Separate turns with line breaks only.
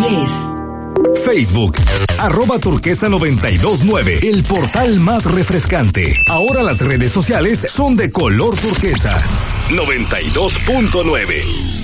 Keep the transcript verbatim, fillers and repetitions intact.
es
Facebook, arroba turquesa noventa y dos nueve, el portal más refrescante. Ahora las redes sociales son de color turquesa. noventa y dos punto nueve.